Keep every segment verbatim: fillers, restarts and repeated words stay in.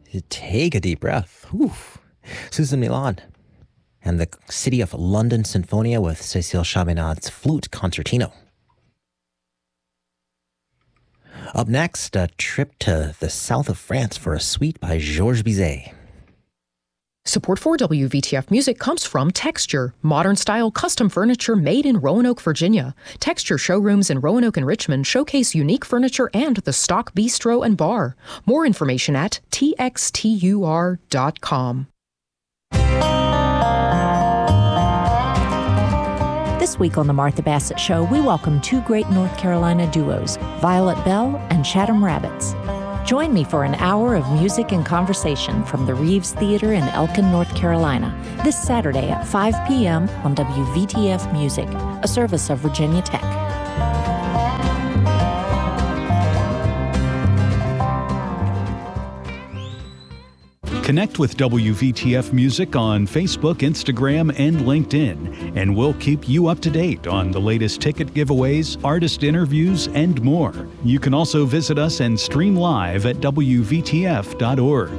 Take a deep breath. Oof. Susan Milan and the City of London Sinfonia with Cécile Chaminad's Flute Concertino. Up next, a trip to the south of France for a suite by Georges Bizet. Support for W V T F Music comes from Texture, modern-style custom furniture made in Roanoke, Virginia. Texture showrooms in Roanoke and Richmond showcase unique furniture and the stock bistro and bar. More information at T X T U R dot com. This week on The Martha Bassett Show, we welcome two great North Carolina duos, Violet Bell and Chatham Rabbits. Join me for an hour of music and conversation from the Reeves Theater in Elkin, North Carolina, this Saturday at five p.m. on W V T F Music, a service of Virginia Tech. Connect with W V T F Music on Facebook, Instagram, and LinkedIn, and we'll keep you up to date on the latest ticket giveaways, artist interviews, and more. You can also visit us and stream live at W V T F dot org.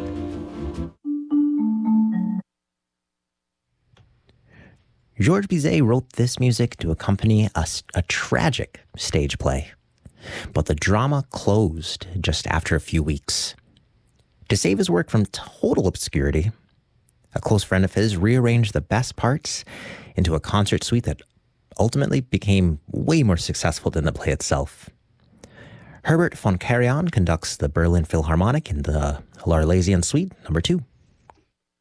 Georges Bizet wrote this music to accompany a, a tragic stage play, but the drama closed just after a few weeks. To save his work from total obscurity, a close friend of his rearranged the best parts into a concert suite that ultimately became way more successful than the play itself. Herbert von Karajan conducts the Berlin Philharmonic in the L'Arlésienne Suite, number two.